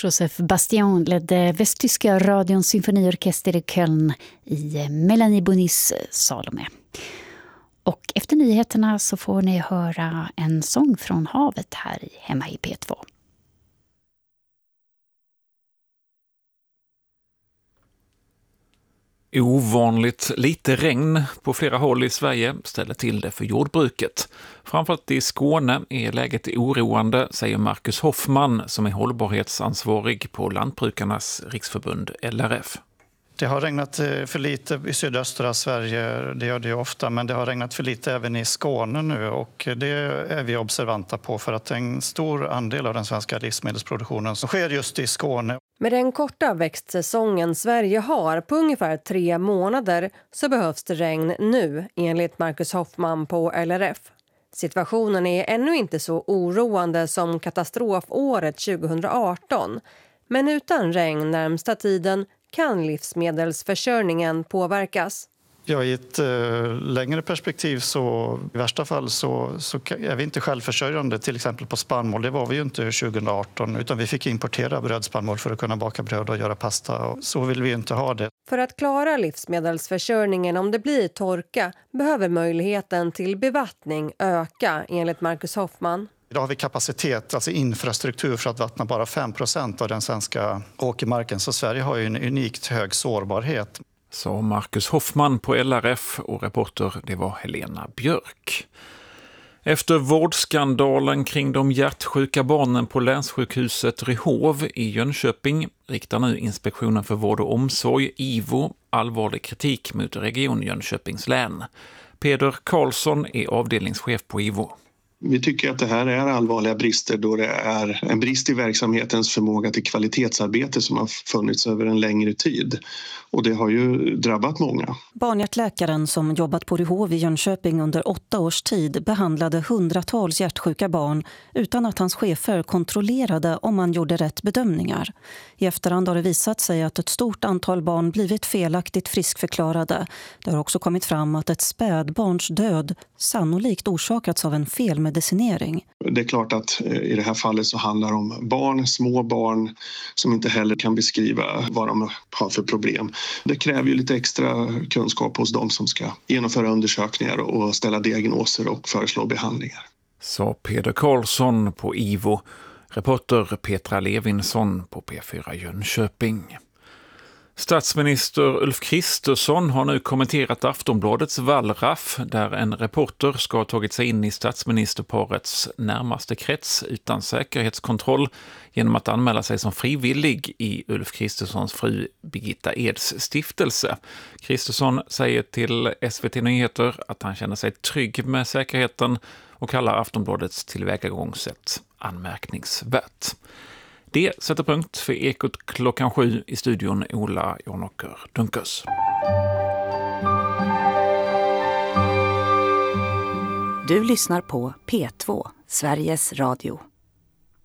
Joseph Bastian ledde västtyska radions symfoniorkester i Köln i Melanie Bonis Salome. Och efter nyheterna så får ni höra en sång från havet här hemma i P2. Ovanligt lite regn på flera håll i Sverige ställer till det för jordbruket. Framförallt i Skåne är läget oroande, säger Marcus Hoffman som är hållbarhetsansvarig på Lantbrukarnas riksförbund LRF. Det har regnat för lite i sydöstra Sverige, det gör det ju ofta, men det har regnat för lite även i Skåne nu och det är vi observanta på för att en stor andel av den svenska livsmedelsproduktionen som sker just i Skåne. Med den korta växtsäsongen Sverige har på ungefär 3 månader så behövs det regn nu, enligt Marcus Hoffman på LRF. Situationen är ännu inte så oroande som katastrofåret 2018, men utan regn närmsta tiden kan livsmedelsförsörjningen påverkas. Ja, i ett längre perspektiv så i värsta fall så är vi inte självförsörjande till exempel på spannmål. Det var vi ju inte 2018 utan vi fick importera brödspannmål för att kunna baka bröd och göra pasta. Och så vill vi ju inte ha det. För att klara livsmedelsförsörjningen om det blir torka behöver möjligheten till bevattning öka, enligt Marcus Hoffman. Idag har vi kapacitet, alltså infrastruktur för att vattna bara 5% av den svenska åkermarken. Så Sverige har ju en unikt hög sårbarhet. Så Marcus Hoffman på LRF och reporter det var Helena Björk. Efter vårdskandalen kring de hjärtsjuka barnen på länssjukhuset Ryhov i Jönköping riktar nu Inspektionen för vård och omsorg, IVO, allvarlig kritik mot Region Jönköpings län. Peder Karlsson är avdelningschef på IVO. Vi tycker att det här är allvarliga brister då det är en brist i verksamhetens förmåga till kvalitetsarbete som har funnits över en längre tid. Och det har ju drabbat många. Barnhjärtläkaren som jobbat på Ryhov i Jönköping under 8 års tid behandlade hundratals hjärtsjuka barn utan att hans chefer kontrollerade om man gjorde rätt bedömningar. I efterhand har det visat sig att ett stort antal barn blivit felaktigt friskförklarade. Det har också kommit fram att ett spädbarns död sannolikt orsakats av en felmedicinering. Det är klart att i det här fallet så handlar det om barn, små barn som inte heller kan beskriva vad de har för problem. Det kräver ju lite extra kunskap hos de som ska genomföra undersökningar och ställa diagnoser och föreslå behandlingar. Så Peder Karlsson på IVO, reporter Petra Levinsson på P4 Jönköping. Statsminister Ulf Kristersson har nu kommenterat Aftonbladets Wallraff där en reporter ska ha tagit sig in i statsministerparets närmaste krets utan säkerhetskontroll genom att anmäla sig som frivillig i Ulf Kristerssons fru Birgitta Eds stiftelse. Kristersson säger till SVT Nyheter att han känner sig trygg med säkerheten och kallar Aftonbladets tillvägagångssätt anmärkningsvärt. Det sätter punkt för Ekot klockan 7 i studion Ola Jonåker Dunkers. Du lyssnar på P2, Sveriges Radio.